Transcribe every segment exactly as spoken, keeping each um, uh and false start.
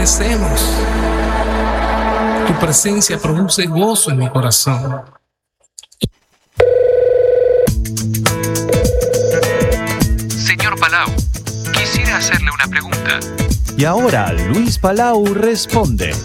pertenecemos. Tu presencia produce gozo en mi corazón. Señor Palau, quisiera hacerle una pregunta. Y ahora Luis Palau responde.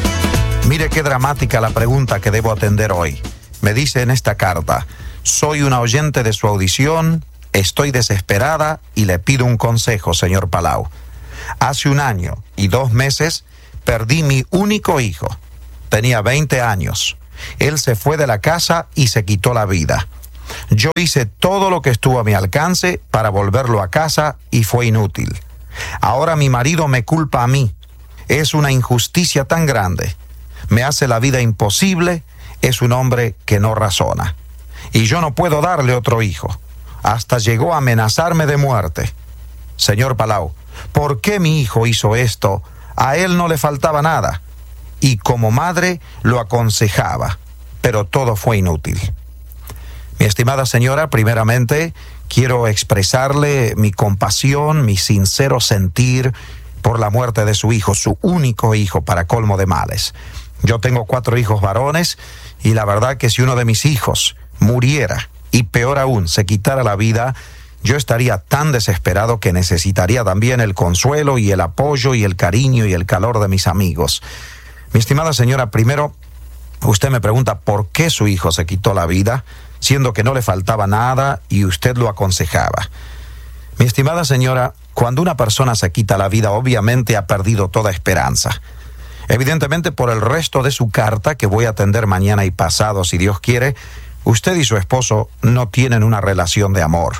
Mire qué dramática la pregunta que debo atender hoy. Me dice en esta carta: soy una oyente de su audición, estoy desesperada y le pido un consejo, señor Palau. Hace un año y dos meses perdí mi único hijo. Tenía veinte años. Él se fue de la casa y se quitó la vida. Yo hice todo lo que estuvo a mi alcance para volverlo a casa y fue inútil. Ahora mi marido me culpa a mí. Es una injusticia tan grande. Me hace la vida imposible. Es un hombre que no razona. Y yo no puedo darle otro hijo. Hasta llegó a amenazarme de muerte. Señor Palau, ¿por qué mi hijo hizo esto? A él no le faltaba nada. Y como madre lo aconsejaba, pero todo fue inútil. Mi estimada señora, primeramente quiero expresarle mi compasión, mi sincero sentir por la muerte de su hijo, su único hijo, para colmo de males. Yo tengo cuatro hijos varones y la verdad que si uno de mis hijos muriera y peor aún se quitara la vida, yo estaría tan desesperado que necesitaría también el consuelo y el apoyo y el cariño y el calor de mis amigos. Mi estimada señora, primero, usted me pregunta por qué su hijo se quitó la vida, siendo que no le faltaba nada y usted lo aconsejaba. Mi estimada señora, cuando una persona se quita la vida, obviamente ha perdido toda esperanza. Evidentemente, por el resto de su carta, que voy a atender mañana y pasado, si Dios quiere, usted y su esposo no tienen una relación de amor.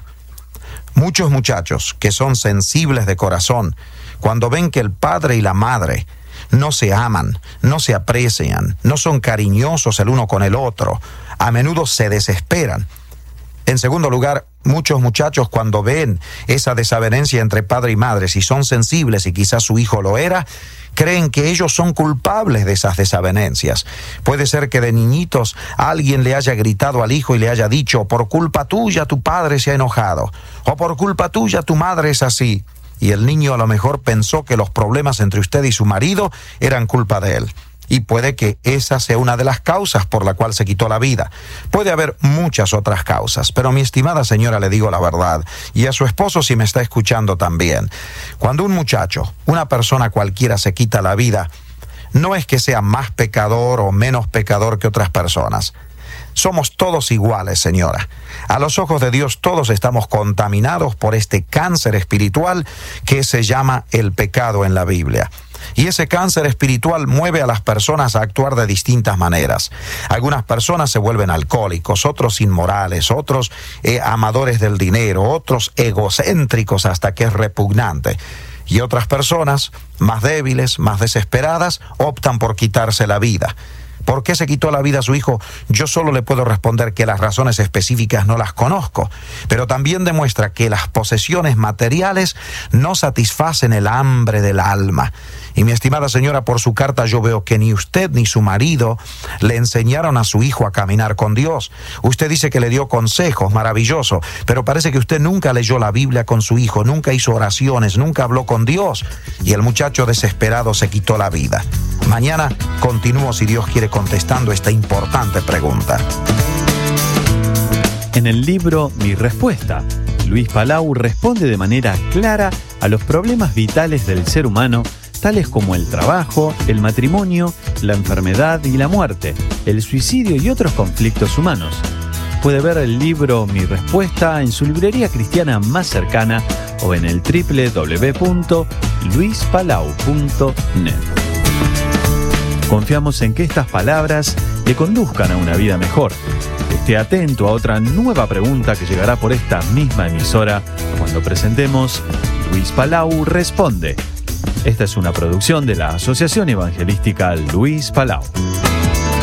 Muchos muchachos que son sensibles de corazón, cuando ven que el padre y la madre no se aman, no se aprecian, no son cariñosos el uno con el otro, a menudo se desesperan. En segundo lugar, muchos muchachos cuando ven esa desavenencia entre padre y madre, si son sensibles y quizás su hijo lo era, creen que ellos son culpables de esas desavenencias. Puede ser que de niñitos alguien le haya gritado al hijo y le haya dicho: por culpa tuya tu padre se ha enojado, o por culpa tuya tu madre es así. Y el niño a lo mejor pensó que los problemas entre usted y su marido eran culpa de él. Y puede que esa sea una de las causas por la cual se quitó la vida. Puede haber muchas otras causas, pero mi estimada señora, le digo la verdad, y a su esposo si me está escuchando también. Cuando un muchacho, una persona cualquiera se quita la vida, no es que sea más pecador o menos pecador que otras personas. Somos todos iguales, señora. A los ojos de Dios todos estamos contaminados por este cáncer espiritual que se llama el pecado en la Biblia. Y ese cáncer espiritual mueve a las personas a actuar de distintas maneras. Algunas personas se vuelven alcohólicos, otros inmorales, otros eh, amadores del dinero, otros egocéntricos hasta que es repugnante. Y otras personas, más débiles, más desesperadas, optan por quitarse la vida. ¿Por qué se quitó la vida a su hijo? Yo solo le puedo responder que las razones específicas no las conozco, pero también demuestra que las posesiones materiales no satisfacen el hambre del alma. Y mi estimada señora, por su carta yo veo que ni usted ni su marido le enseñaron a su hijo a caminar con Dios. Usted dice que le dio consejos, maravilloso, pero parece que usted nunca leyó la Biblia con su hijo, nunca hizo oraciones, nunca habló con Dios, y el muchacho desesperado se quitó la vida. Mañana continúo, si Dios quiere, contestando esta importante pregunta. En el libro Mi Respuesta, Luis Palau responde de manera clara a los problemas vitales del ser humano, tales como el trabajo, el matrimonio, la enfermedad y la muerte, el suicidio y otros conflictos humanos. Puede ver el libro Mi Respuesta en su librería cristiana más cercana o en el doble u doble u doble u punto luis palau punto net. Confiamos en que estas palabras le conduzcan a una vida mejor. Esté atento a otra nueva pregunta que llegará por esta misma emisora cuando presentemos Luis Palau Responde. Esta es una producción de la Asociación Evangelística Luis Palau.